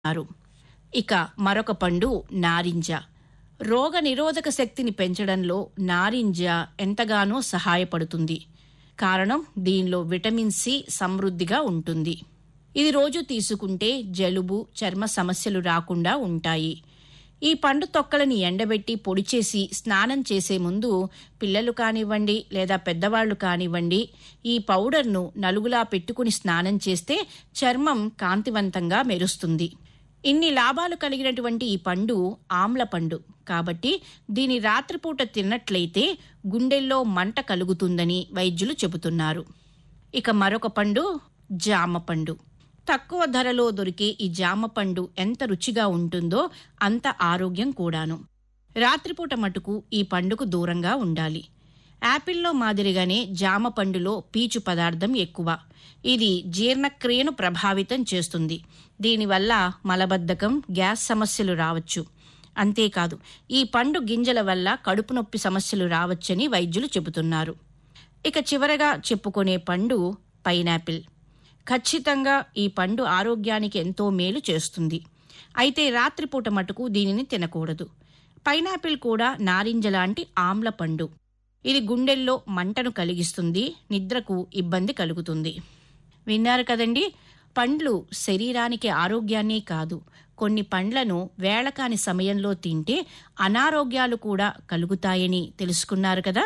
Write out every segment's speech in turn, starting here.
అన్నారు. ఇక మరొక పండు నారింజ. రోగ నిరోధక శక్తిని పెంచడంలో నారింజ ఎంతగానో సహాయపడుతుంది. కారణం దీనిలో విటమిన్ సి సమృద్ధిగా ఉంటుంది. ఇది రోజు తీసుకుంటే జలుబు, చర్మ సమస్యలు రాకుండా ఉంటాయి. ఈ పండు తొక్కలని ఎండబెట్టి పొడి చేసి స్నానం చేసే ముందు పిల్లలు కానివ్వండి లేదా పెద్దవాళ్లు కానివ్వండి ఈ పౌడర్ను నలుగులా పెట్టుకుని స్నానం చేస్తే చర్మం కాంతివంతంగా మెరుస్తుంది. ఇన్ని లాభాలు కలిగినటువంటి ఈ పండు ఆమ్ల పండు కాబట్టి దీని రాత్రిపూట తిన్నట్లయితే గుండెల్లో మంట కలుగుతుందని వైద్యులు చెబుతున్నారు. ఇక మరొక పండు జామ పండు. తక్కువ ధరలో దొరికే ఈ జామ పండు ఎంత రుచిగా ఉంటుందో అంత ఆరోగ్యం కూడాను. రాత్రిపూట మటుకు ఈ పండుకు దూరంగా ఉండాలి. యాపిల్లో మాదిరిగానే జామ పండులో పీచు పదార్థం ఎక్కువ. ఇది జీర్ణక్రియను ప్రభావితం చేస్తుంది. దీనివల్ల మలబద్ధకం, గ్యాస్ సమస్యలు రావచ్చు. అంతేకాదు ఈ పండు గింజల వల్ల కడుపు నొప్పి సమస్యలు రావచ్చని వైద్యులు చెబుతున్నారు. ఇక చివరగా చెప్పుకునే పండు పైనాపిల్. ఖచ్చితంగా ఈ పండు ఆరోగ్యానికి ఎంతో మేలు చేస్తుంది. అయితే రాత్రిపూట మటుకు దీనిని తినకూడదు. పైనాపిల్ కూడా నారింజ లాంటి ఆమ్ల పండు. ఇది గుండెల్లో మంటను కలిగిస్తుంది, నిద్రకు ఇబ్బంది కలుగుతుంది. విన్నారు కదండి, పండ్లు శరీరానికి ఆరోగ్యాన్నే కాదు, కొన్ని పండ్లను వేళకాని సమయంలో తింటే అనారోగ్యాలు కూడా కలుగుతాయని తెలుసుకున్నారు కదా.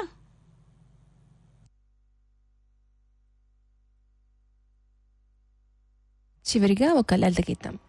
చివరిగా ఒక లలిత గీతం.